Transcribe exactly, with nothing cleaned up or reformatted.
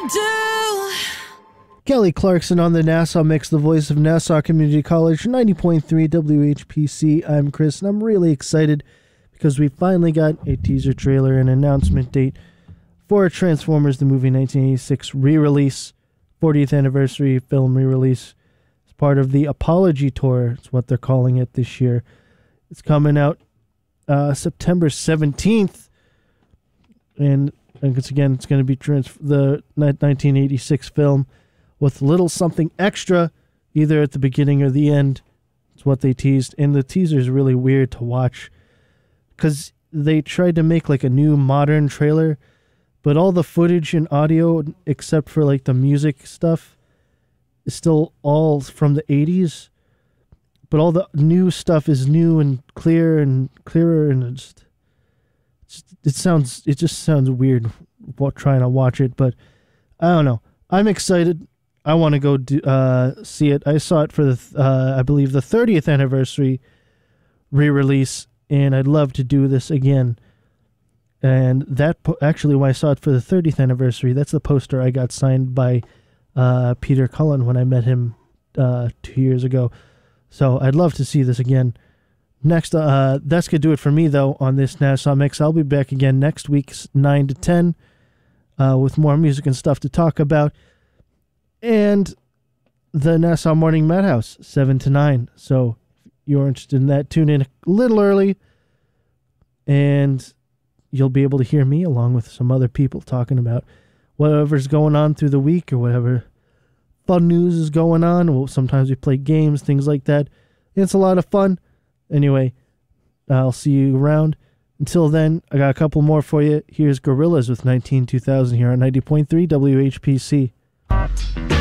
do. Kelly Clarkson on the Nassau Mix, the voice of Nassau Community College, ninety point three W H P C. I'm Chris, and I'm really excited because we finally got a teaser trailer and announcement date for Transformers the Movie nineteen eighty-six re-release, fortieth anniversary film re-release. It's part of the Apology Tour, it's what they're calling it this year. It's coming out uh, September seventeenth, and, and it's, again, it's going to be trans- the nineteen eighty-six film with little something extra, either at the beginning or the end. It's what they teased, and the teaser is really weird to watch because they tried to make like a new modern trailer, but all the footage and audio, except for like the music stuff, is still all from the eighties. But all the new stuff is new and clear and clearer, and it's just, it's, it sounds it just sounds weird while trying to watch it. But I don't know. I'm excited. I want to go do, uh, see it. I saw it for the uh, I believe the thirtieth anniversary re-release, and I'd love to do this again. And that po- actually, when I saw it for the thirtieth anniversary, that's the poster I got signed by uh, Peter Cullen when I met him uh, two years ago. So I'd love to see this again. Next, uh, that's going to do it for me, though, on this Nassau Mix. I'll be back again next week, nine to ten, uh, with more music and stuff to talk about. And the Nassau Morning Madhouse, seven to nine. So if you're interested in that, tune in a little early, and you'll be able to hear me along with some other people talking about whatever's going on through the week or whatever fun news is going on. Well, sometimes we play games, things like that. It's a lot of fun. Anyway, I'll see you around. Until then, I got a couple more for you. Here's Gorillaz with nineteen two thousand here on ninety point three W H P C.